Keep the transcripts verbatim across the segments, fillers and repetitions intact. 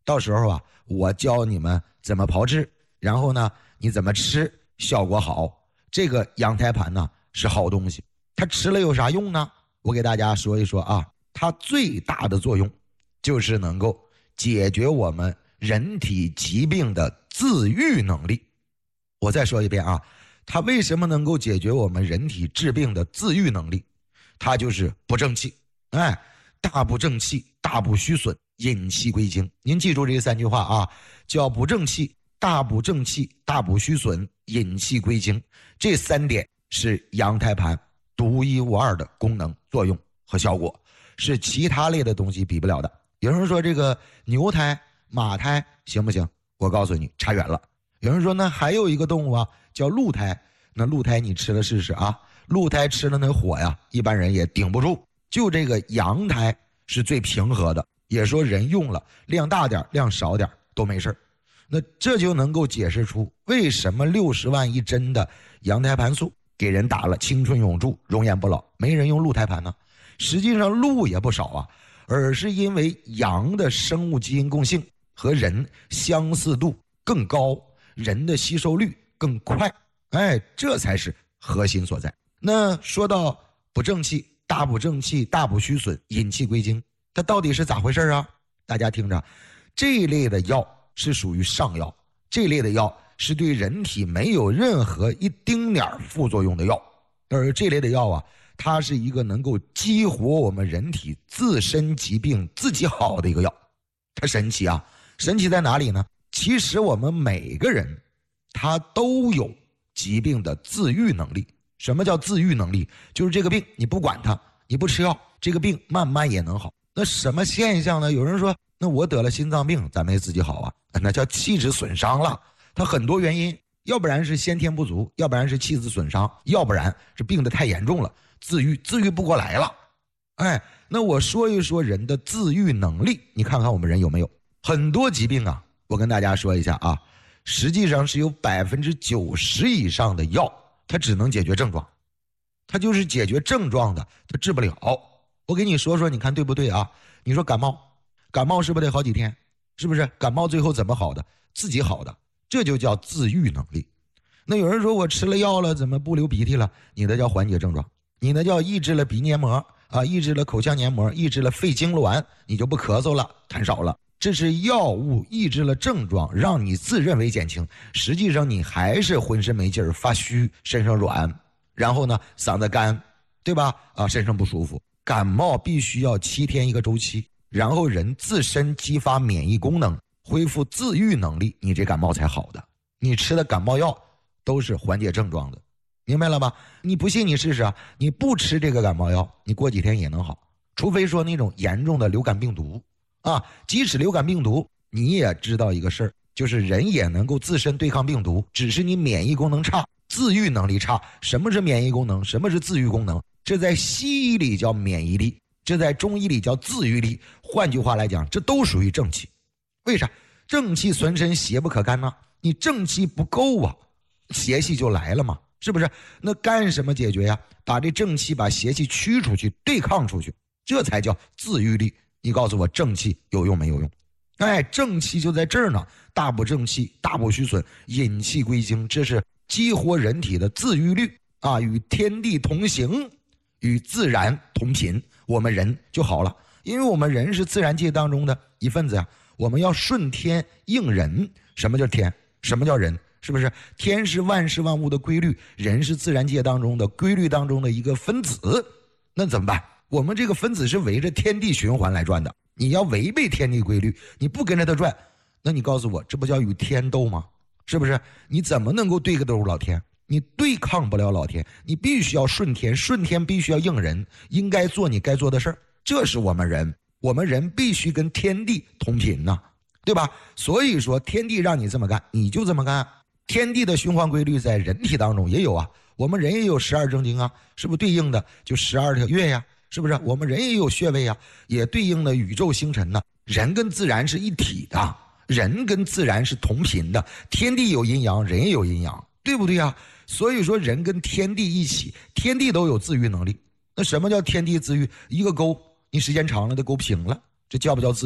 到时候啊，我教你们怎么炮制，然后呢，你怎么吃效果好。这个羊胎盘呢是好东西，它吃了有啥用呢？我给大家说一说啊，它最大的作用就是能够解决我们人体疾病的自愈能力。我再说一遍啊，它为什么能够解决我们人体治病的自愈能力？它就是不正气。哎，大不正气，大不虚损，引气归经。您记住这三句话啊，叫不正气、大不正气、大不虚损，引气归经。这三点是羊胎盘独一无二的功能、作用和效果，是其他类的东西比不了的。有人说这个牛胎、马胎行不行？我告诉你，差远了。有人说那还有一个动物啊，叫鹿胎，那鹿胎你吃了试试啊，鹿胎吃了那火呀，一般人也顶不住。就这个羊胎是最平和的，也说人用了量大点量少点都没事。那这就能够解释出为什么六十万一针的羊胎盘素给人打了青春永驻、容颜不老，没人用鹿胎盘呢？实际上鹿也不少啊，而是因为羊的生物基因共性和人相似度更高，人的吸收率更快，哎，这才是核心所在。那说到不正气、大不正气、大不虚损，引气归经，它到底是咋回事啊？大家听着，这一类的药是属于上药，这类的药是对人体没有任何一丁点副作用的药，而这类的药啊，它是一个能够激活我们人体自身疾病自己好的一个药。它神奇啊，神奇在哪里呢？其实我们每个人他都有疾病的自愈能力。什么叫自愈能力？就是这个病你不管它，你不吃药，这个病慢慢也能好。那什么现象呢？有人说那我得了心脏病咋没自己好啊？那叫气质损伤了。它很多原因，要不然是先天不足，要不然是气质损伤，要不然是病得太严重了，自愈自愈不过来了。哎，那我说一说人的自愈能力，你看看我们人有没有？很多疾病啊，我跟大家说一下啊，实际上是有百分之九十以上的药它只能解决症状，它就是解决症状的，它治不了。我给你说说，你看对不对啊？你说感冒，感冒是不是得好几天？是不是？感冒最后怎么好的？自己好的，这就叫自愈能力。那有人说我吃了药了，怎么不流鼻涕了？你那叫缓解症状，你那叫抑制了鼻黏膜啊，抑制了口腔黏膜，抑制了肺经絡，你就不咳嗽了，痰少了。这是药物抑制了症状，让你自认为减轻，实际上你还是浑身没劲儿，发虚，身上软，然后呢嗓子干，对吧？啊，身上不舒服。感冒必须要七天一个周期，然后人自身激发免疫功能，恢复自愈能力，你这感冒才好的。你吃的感冒药都是缓解症状的，明白了吧？你不信你试试啊，你不吃这个感冒药，你过几天也能好，除非说那种严重的流感病毒啊，即使流感病毒，你也知道一个事儿，就是人也能够自身对抗病毒，只是你免疫功能差，自愈能力差。什么是免疫功能？什么是自愈功能？这在西医里叫免疫力，这在中医里叫自愈力。换句话来讲，这都属于正气。为啥？正气存身，邪不可干呢？你正气不够啊，邪气就来了嘛，是不是？那干什么解决呀？把这正气把邪气驱出去，对抗出去，这才叫自愈力。你告诉我正气有用没有用？哎，正气就在这儿呢，大不正气，大不虚损，引气归经，这是激活人体的自愈力啊，与天地同行，与自然同频，我们人就好了。因为我们人是自然界当中的一份子呀，我们要顺天应人。什么叫天？什么叫人？是不是？天是万事万物的规律，人是自然界当中的规律当中的一个分子。那怎么办？我们这个分子是围着天地循环来转的，你要违背天地规律，你不跟着它转，那你告诉我，这不叫与天斗吗？是不是？你怎么能够对个斗老天？你对抗不了老天，你必须要顺天，顺天必须要应人，应该做你该做的事儿。这是我们人，我们人必须跟天地同频呐、啊，对吧？所以说天地让你这么干，你就这么干。天地的循环规律在人体当中也有啊，我们人也有十二正经啊，是不是对应的就十二条月呀？是不是？我们人也有穴位啊，也对应的宇宙星辰呢、啊。人跟自然是一体的，人跟自然是同频的，天地有阴阳，人也有阴阳，对不对啊？所以说人跟天地一起，天地都有自愈能力。那什么叫天地自愈？一个沟你时间长了它沟平了，这叫不叫自愈啊？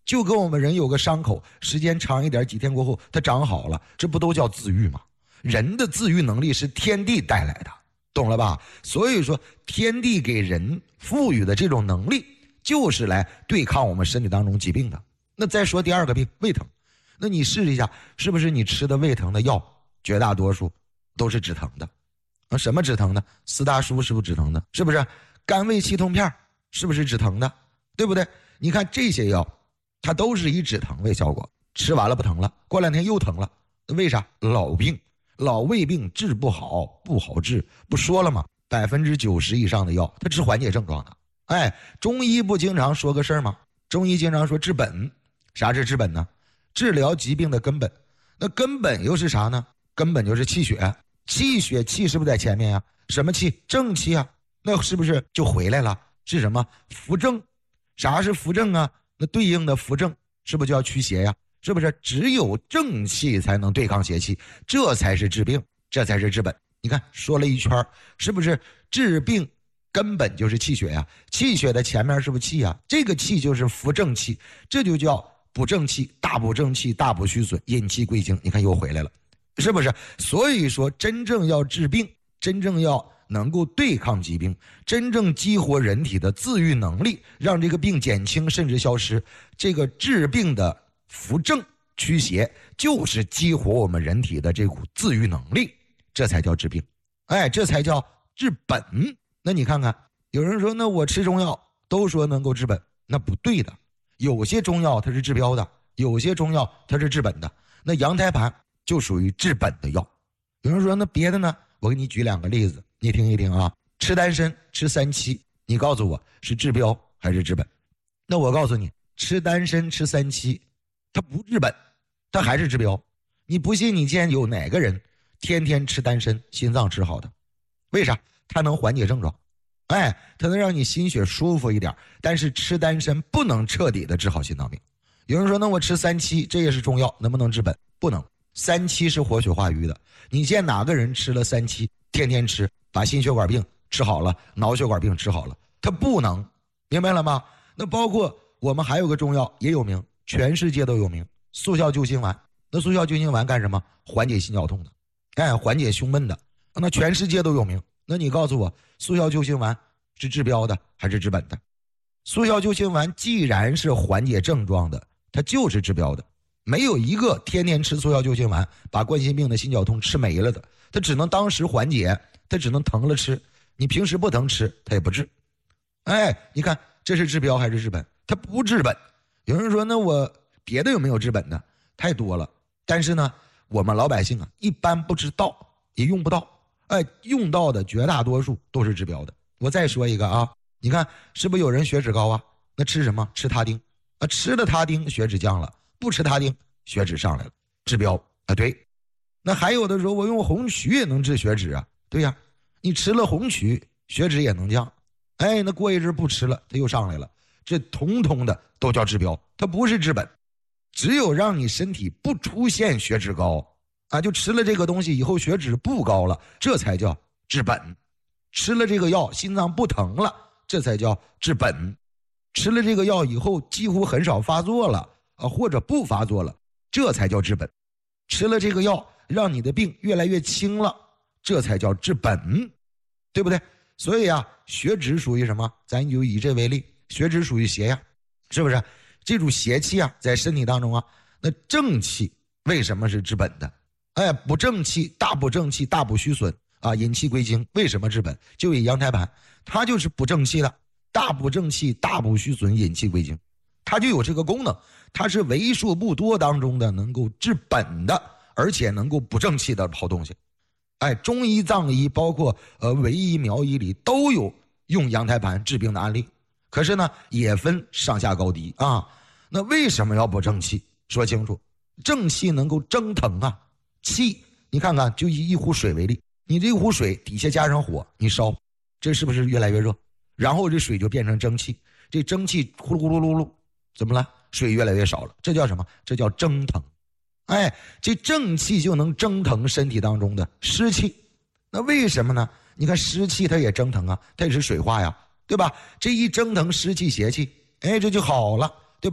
就跟我们人有个伤口，时间长一点，几天过后它长好了，这不都叫自愈吗？人的自愈能力是天地带来的，懂了吧？所以说天地给人赋予的这种能力，就是来对抗我们身体当中疾病的。那再说第二个病，胃疼。那你试一下，是不是你吃的胃疼的药，绝大多数都是止疼的啊？什么止疼的？四大叔是不是止疼的？是不是？肝胃气痛片是不是止疼的？对不对？你看这些药，它都是以止疼为效果，吃完了不疼了，过两天又疼了，为啥？老病，老胃病治不好，不好治，不说了吗？百分之九十以上的药，它治缓解症状的。哎，中医不经常说个事儿吗？中医经常说治本，啥是治本呢？治疗疾病的根本。那根本又是啥呢？根本就是气血，气血气是不是在前面呀？什么气？正气啊。那是不是就回来了？是什么？扶正。啥是扶正啊？那对应的扶正是不是就要驱邪呀？是不是？只有正气才能对抗邪气，这才是治病，这才是治本。你看说了一圈，是不是治病根本就是气血呀？气血的前面是不是气呀？这个气就是扶正气，这就叫补正气，大补正气，大补虚损，引气归经。你看又回来了，是不是？所以说真正要治病，真正要能够对抗疾病，真正激活人体的自愈能力，让这个病减轻甚至消失，这个治病的扶正驱邪就是激活我们人体的这股自愈能力，这才叫治病。哎，这才叫治本。那你看看，有人说那我吃中药都说能够治本，那不对的。有些中药它是治标的，有些中药它是治本的。那羊胎盘就属于治本的药。有人说那别的呢？我给你举两个例子，你听一听啊。吃丹参，吃三七，你告诉我是治标还是治本？那我告诉你，吃丹参吃三七，它不治本，它还是治标。你不信，你见有哪个人天天吃丹参，心脏治好的？为啥？它能缓解症状，哎，它能让你心血舒服一点。但是吃丹参不能彻底的治好心脏病。有人说那我吃三七，这也是中药，能不能治本？不能。三七是活血化瘀的，你见哪个人吃了三七，天天吃，把心血管病治好了，脑血管病治好了？他不能，明白了吗？那包括我们还有个中药也有名，全世界都有名，速效救心丸。那速效救心丸干什么？缓解心绞痛的，哎，缓解胸闷的。那全世界都有名。那你告诉我，速效救心丸是治标的还是治本的？速效救心丸既然是缓解症状的，它就是治标的。没有一个天天吃速效救心丸把冠心病的心绞痛吃没了的，它只能当时缓解，它只能疼了吃，你平时不疼吃它也不治。哎，你看这是治标还是治本？它不治本。有人说那我别的有没有治本的？太多了，但是呢我们老百姓啊一般不知道，也用不到。哎，用到的绝大多数都是治标的。我再说一个啊，你看是不是有人血脂高啊？那吃什么？吃他汀啊，吃了他汀血脂降了，不吃他汀血脂上来了，治标啊。对，那还有的时候我用红曲也能治血脂啊。对呀，你吃了红曲血脂也能降。哎，那过一阵不吃了它又上来了，这统统的都叫治标，它不是治本。只有让你身体不出现血脂高啊，就吃了这个东西以后血脂不高了，这才叫治本。吃了这个药心脏不疼了，这才叫治本。吃了这个药以后几乎很少发作了啊，或者不发作了，这才叫治本。吃了这个药让你的病越来越轻了，这才叫治本，对不对？所以啊，血脂属于什么？咱就以这为例，血脂属于邪呀，是不是？这种邪气啊在身体当中啊，那正气为什么是治本的？哎，补正气，大补正气，大补虚损啊，引气归经，为什么治本？就以羊胎盘，它就是补正气的，大补正气，大补虚损，引气归经，它就有这个功能，它是为数不多当中的能够治本的，而且能够补正气的好东西。哎，中医、藏医，包括呃维医、苗医里都有用羊胎盘治病的案例，可是呢，也分上下高低啊。那为什么要补正气？说清楚，正气能够蒸腾啊。气，你看看，就以一壶水为例，你这一壶水底下加上火，你烧，这是不是越来越热？然后这水就变成蒸汽，这蒸汽呼噜呼噜噜噜，怎么了？水越来越少了，这叫什么？这叫蒸腾。哎，这正气就能蒸腾身体当中的湿气。那为什么呢？你看湿气它也蒸腾啊，它也是水化呀，对吧？这一蒸腾湿气邪气，哎，这就好了，对吧？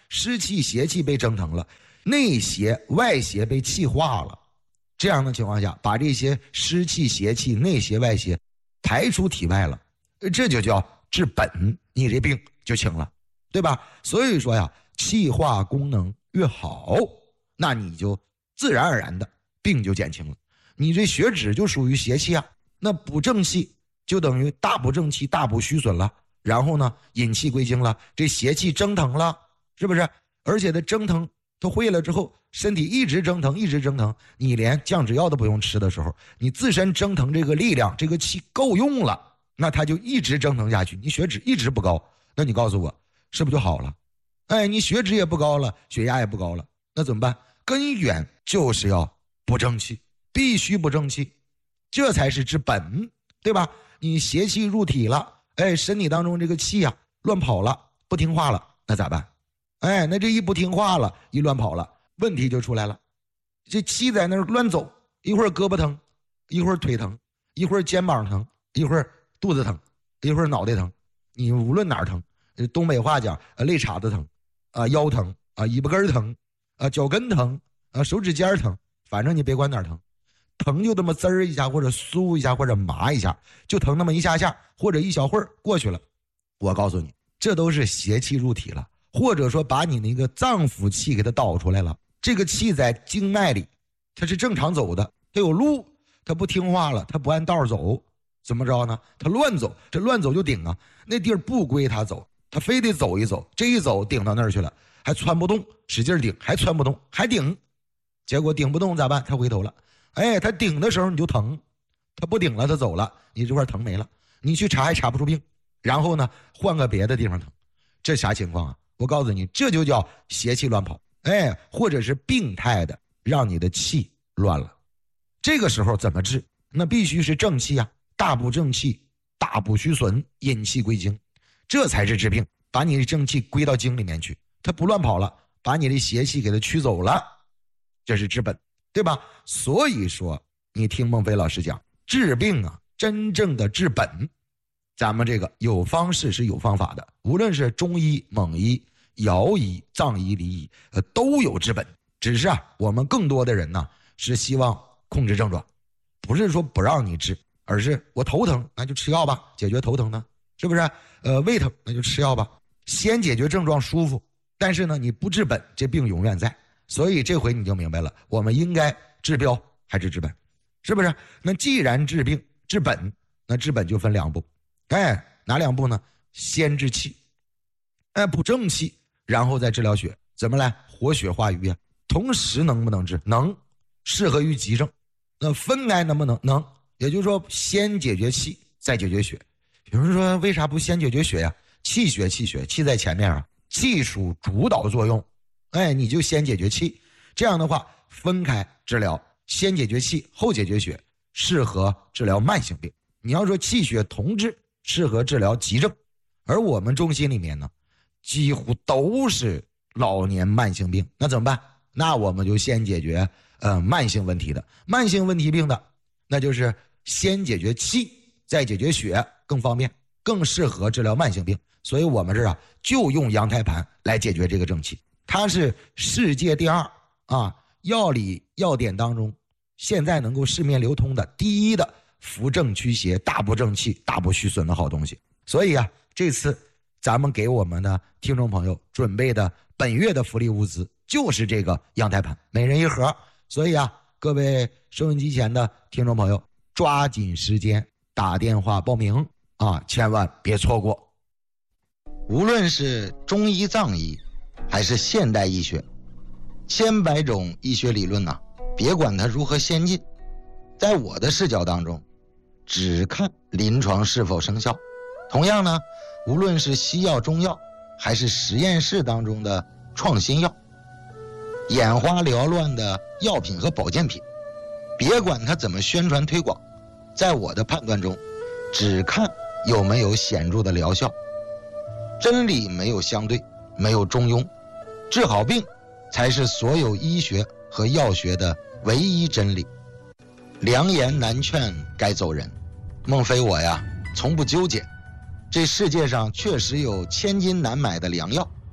湿气邪气被蒸腾了，内邪外邪被气化了。这样的情况下，把这些湿气邪气内邪外邪排出体外了，这就叫治本，你这病就轻了，对吧？所以说呀，气化功能越好，那你就自然而然的病就减轻了。你这血脂就属于邪气啊，那补正气就等于大补正气，大补虚损了，然后呢引气归经了，这邪气蒸腾了，是不是？而且它蒸腾它会了之后，身体一直蒸腾一直蒸腾，你连降脂药都不用吃的时候，你自身蒸腾这个力量这个气够用了，那它就一直蒸腾下去，你血脂一直不高，那你告诉我是不是就好了？哎，你血脂也不高了，血压也不高了，那怎么办？根源就是要补正气，必须补正气，这才是治本，对吧？你邪气入体了，哎，身体当中这个气啊乱跑了，不听话了，那咋办？哎，那这一不听话了，一乱跑了，问题就出来了。这气在那儿乱走，一会儿胳膊疼，一会儿腿疼，一会儿肩膀疼，一会儿肚子疼，一会儿脑袋疼，你无论哪儿疼，东北话讲肋叉子疼啊、腰疼啊、尾巴根疼啊、脚跟疼啊、手指尖疼，反正你别管哪儿疼，疼就这么滋儿一下，或者酥一下，或者麻一下，就疼那么一下下，或者一小会儿过去了。我告诉你，这都是邪气入体了，或者说把你那个脏腑气给它导出来了。这个气在经脉里，它是正常走的，它有路，它不听话了，它不按道走，怎么着呢？它乱走，这乱走就顶啊，那地儿不归它走，它非得走一走，这一走顶到那儿去了，还窜不动，使劲顶，还窜不动，还顶，结果顶不动咋办？它回头了。哎，它顶的时候你就疼，它不顶了，它走了，你这块疼没了，你去查还查不出病，然后呢换个别的地方疼，这啥情况啊？我告诉你，这就叫邪气乱跑，哎，或者是病态的让你的气乱了。这个时候怎么治？那必须是正气啊，大补正气，大补虚损，引气归经，这才是治病。把你的正气归到经里面去，它不乱跑了，把你的邪气给它驱走了，这是治本，对吧？所以说你听孟非老师讲治病啊，真正的治本，咱们这个有方式是有方法的，无论是中医、蒙医、尧医、藏医、黎医，呃，都有治本。只是啊，我们更多的人呢是希望控制症状，不是说不让你治，而是我头疼那就吃药吧，解决头疼呢，是不是？呃，胃疼那就吃药吧，先解决症状舒服。但是呢，你不治本，这病永远在。所以这回你就明白了，我们应该治标还是治本，是不是？那既然治病治本，那治本就分两步。哎，哪两步呢？先治气，哎，补正气，然后再治疗血。怎么来？活血化瘀啊。同时能不能治？能，适合于急症。那分开能不能？能。也就是说，先解决气，再解决血。有人说，为啥不先解决血呀？气血气血，气在前面啊，气属主导作用。哎，你就先解决气，这样的话分开治疗，先解决气，后解决血，适合治疗慢性病。你要说气血同治，适合治疗急症。而我们中心里面呢，几乎都是老年慢性病，那怎么办？那我们就先解决呃慢性问题的，慢性问题病的，那就是先解决气，再解决血，更方便，更适合治疗慢性病。所以我们这儿啊，就用羊胎盘来解决这个正气，它是世界第二啊，药理药典当中现在能够市面流通的第一的扶正驱邪、大补正气、大补虚损的好东西。所以啊，这次咱们给我们的听众朋友准备的本月的福利物资就是这个羊胎盘，每人一盒。所以啊，各位收音机前的听众朋友，抓紧时间打电话报名啊，千万别错过。无论是中医、藏医，还是现代医学，千百种医学理论呢、啊，别管它如何先进，在我的视角当中，只看临床是否生效。同样呢，无论是西药、中药，还是实验室当中的创新药，眼花缭乱的药品和保健品，别管它怎么宣传推广，在我的判断中，只看有没有显著的疗效。真理没有相对，没有中庸，治好病才是所有医学和药学的唯一真理。良言难劝该走人，孟非我呀从不纠结，这世界上确实有千金难买的良药，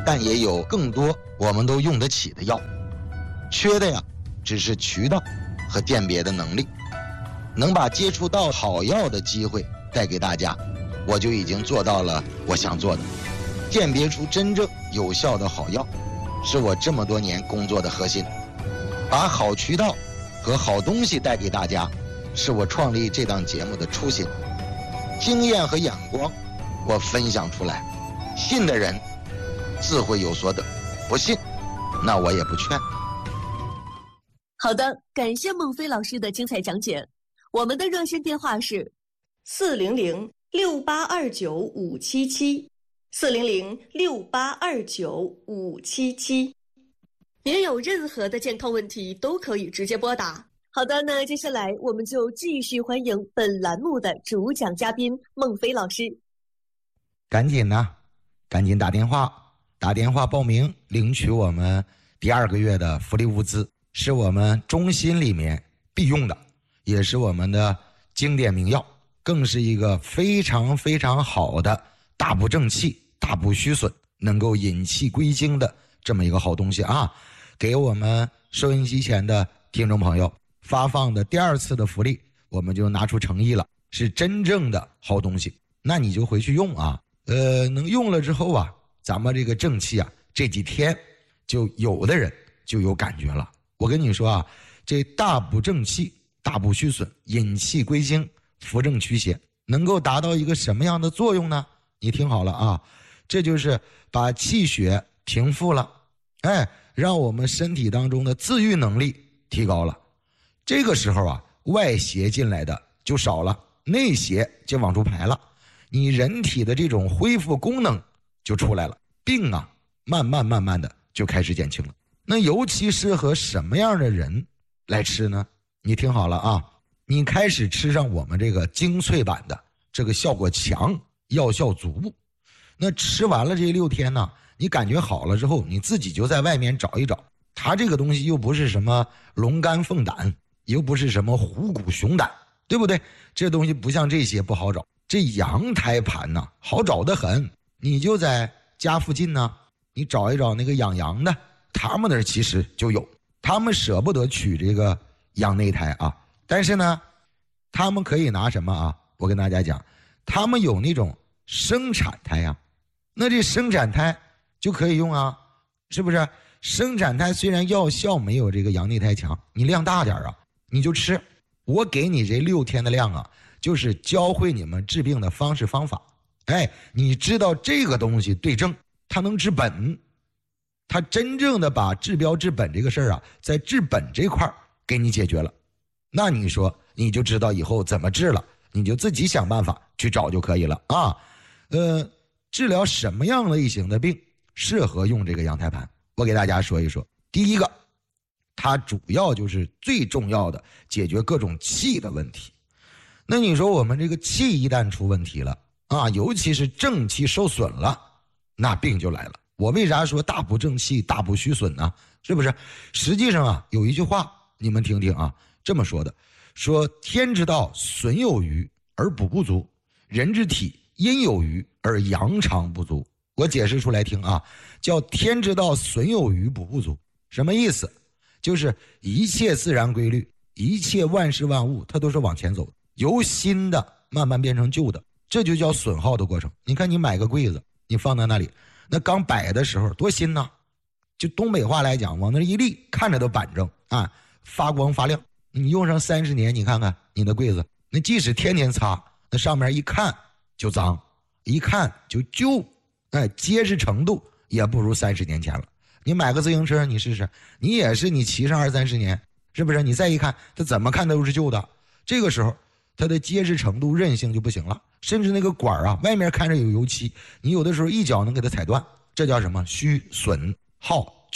但也有更多我们都用得起的药，缺的呀只是渠道和鉴别的能力。能把接触到好药的机会带给大家，我就已经做到了我想做的。鉴别出真正有效的好药，是我这么多年工作的核心。把好渠道和好东西带给大家，是我创立这档节目的初心。经验和眼光我分享出来，信的人自会有所得，不信那我也不劝。 好的，感谢孟非老师的精彩讲解。我们的热线电话是四零零六八二九五七七，四零零六八二九五七七。 您有任何的健康问题都可以直接拨打。好的，那接下来我们就继续欢迎本栏目的主讲嘉宾孟非老师。 赶紧呢，赶紧打电话，打电话报名领取我们第二个月的福利物资，是我们中心里面必用的，也是我们的经典名药，更是一个非常非常好的大补正气、大补虚损，能够引气归经的这么一个好东西啊！给我们收音机前的听众朋友发放的第二次的福利，我们就拿出诚意了，是真正的好东西，那你就回去用啊。呃，能用了之后啊，咱们这个正气啊，这几天就有的人就有感觉了。我跟你说啊，这大补正气、大补虚损、引气归经、扶正祛邪，能够达到一个什么样的作用呢？你听好了啊，这就是把气血平复了，哎，让我们身体当中的自愈能力提高了。这个时候啊，外邪进来的就少了，内邪就往出排了，你人体的这种恢复功能就出来了，病啊慢慢慢慢的就开始减轻了。那尤其适合什么样的人来吃呢？你听好了啊，你开始吃上我们这个精粹版的，这个效果强，药效足。那吃完了这六天呢，你感觉好了之后，你自己就在外面找一找，它这个东西又不是什么龙肝凤胆，又不是什么虎骨熊胆，对不对？这东西不像这些不好找，这羊胎盘呢好找得很，你就在家附近呢，你找一找那个养羊的，他们那儿其实就有，他们舍不得取这个羊内胎啊，但是呢他们可以拿什么啊？我跟大家讲，他们有那种生产胎啊，那这生产胎就可以用啊，是不是？生产胎虽然药效没有这个羊内胎强，你量大点啊，你就吃。我给你这六天的量啊，就是教会你们治病的方式方法。哎，你知道这个东西对症，它能治本，它真正的把治标治本这个事儿啊，在治本这块给你解决了。那你说你就知道以后怎么治了，你就自己想办法去找就可以了啊。呃，治疗什么样类型的病适合用这个羊胎盘？我给大家说一说。第一个，它主要就是最重要的解决各种气的问题。那你说我们这个气一旦出问题了啊，尤其是正气受损了，那病就来了。我为啥说大补正气、大补虚损呢？是不是？实际上啊，有一句话你们听听啊，这么说的，说天之道损有余而补不足，人之体阴有余而阳常不足。我解释出来听啊，叫天之道损有余补不足。什么意思？就是一切自然规律，一切万事万物，它都是往前走的，由新的慢慢变成旧的，这就叫损耗的过程。你看你买个柜子，你放在那里，那刚摆的时候多新呐，就东北话来讲，往那一立，看着都板正啊，发光发亮。你用上三十年，你看看你的柜子，那即使天天擦，那上面一看就脏，一看就旧，哎，结实程度也不如三十年前了。你买个自行车你试试，你也是你骑上二三十年，是不是？你再一看，它怎么看都是旧的，这个时候它的结实程度、韧性就不行了，甚至那个管啊，外面看着有油漆，你有的时候一脚能给它踩断，这叫什么？虚损耗